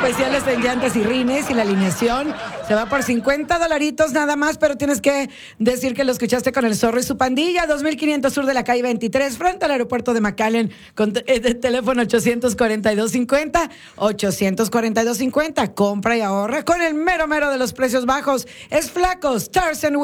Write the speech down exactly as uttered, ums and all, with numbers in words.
especiales en llantas y rines y la alineación se va por cincuenta dolaritos nada más, pero tienes que decir que lo escuchaste con el Zorro y su pandilla. dos mil quinientos sur de la calle veintitrés, frente al aeropuerto de McAllen, con eh, de teléfono ochocientos cuarenta y dos cincuenta, ochocientos cuarenta y dos cincuenta. Compra y ahorra con el mero mero de los precios bajos. Es Flacos, Stars and